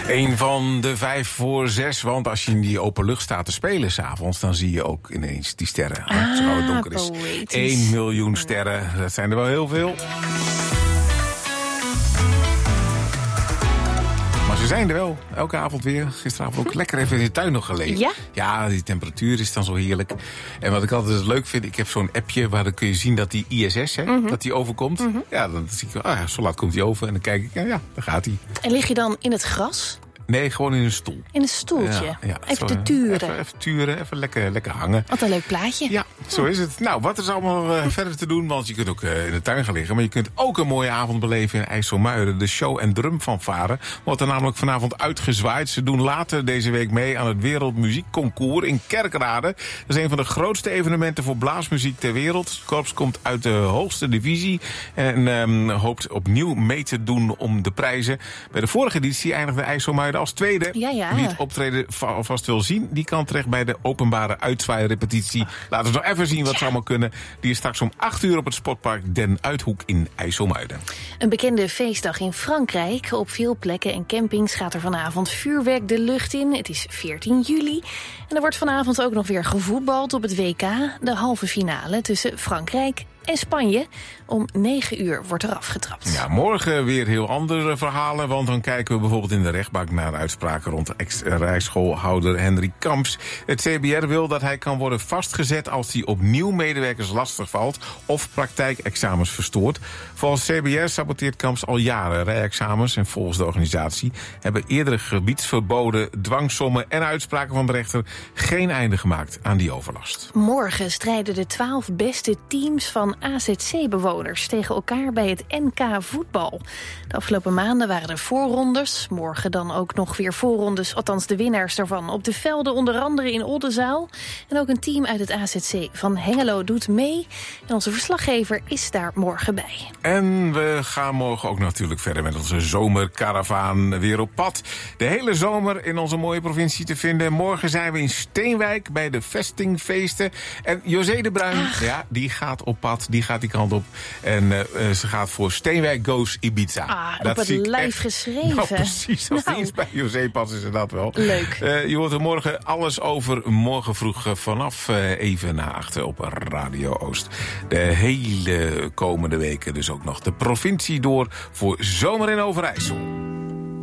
Een van de 5 voor 6, want als je in die open lucht staat te spelen 's avonds, dan zie je ook ineens die sterren. Terwijl het donker is. Poëtisch. 1 miljoen sterren, dat zijn er wel heel veel. Maar ze zijn er wel, elke avond weer. Gisteravond ook lekker even in de tuin nog gelegen. Ja? Ja, die temperatuur is dan zo heerlijk. En wat ik altijd leuk vind, ik heb zo'n appje waar dan kun je zien dat die ISS, dat die overkomt. Ja, dan zie ik, zo laat komt die over. En dan kijk ik, ja, daar gaat hij. En lig je dan in het gras? Nee, gewoon in een stoel. In een stoeltje? Ja, Even zo, te turen? Even turen, even lekker hangen. Wat een leuk plaatje. Ja, zo is het. Nou, wat is allemaal verder te doen? Want je kunt ook in de tuin gaan liggen. Maar je kunt ook een mooie avond beleven in IJsselmuiden. De show- en drumfanfare wordt er namelijk vanavond uitgezwaaid. Ze doen later deze week mee aan het Wereldmuziekconcours in Kerkrade. Dat is een van de grootste evenementen voor blaasmuziek ter wereld. Het korps komt uit de hoogste divisie. En hoopt opnieuw mee te doen om de prijzen. Bij de vorige editie eindigde IJsselmuiden als tweede. Ja. Wie het optreden alvast wil zien, die kan terecht bij de openbare uitzwaairepetitie. Laten we nog even zien wat ze allemaal kunnen. Die is straks om 8 uur op het sportpark Den Uithoek in IJsselmuiden. Een bekende feestdag in Frankrijk. Op veel plekken en campings gaat er vanavond vuurwerk de lucht in. Het is 14 juli. En er wordt vanavond ook nog weer gevoetbald op het WK. De halve finale tussen Frankrijk en Spanje. Om 9 uur wordt er afgetrapt. Ja, morgen weer heel andere verhalen. Want dan kijken we bijvoorbeeld in de rechtbank naar uitspraken rond ex-rijschoolhouder Henry Kamps. Het CBR wil dat hij kan worden vastgezet als hij opnieuw medewerkers lastigvalt of praktijkexamens verstoort. Volgens CBR saboteert Kamps al jaren rijexamens. En volgens de organisatie hebben eerdere gebiedsverboden, dwangsommen en uitspraken van de rechter geen einde gemaakt aan die overlast. Morgen strijden de 12 beste teams van AZC-bewoners tegen elkaar bij het NK voetbal. De afgelopen maanden waren er voorrondes. Morgen dan ook nog weer voorrondes, althans de winnaars daarvan, op de velden, onder andere in Oldenzaal. En ook een team uit het AZC van Hengelo doet mee. En onze verslaggever is daar morgen bij. En we gaan morgen ook natuurlijk verder met onze zomerkaravaan weer op pad. De hele zomer in onze mooie provincie te vinden. Morgen zijn we in Steenwijk bij de vestingfeesten. En José de Bruin, die gaat op pad. Die gaat die kant op. En ze gaat voor Steenwijk Goes Ibiza. Dat op het lijf geschreven. Nou, precies. Als die is bij José pas is dat wel. Leuk. Je hoort er morgen alles over. Morgen vroeg vanaf even na 8 op Radio Oost. De hele komende weken dus ook nog de provincie door voor Zomer in Overijssel.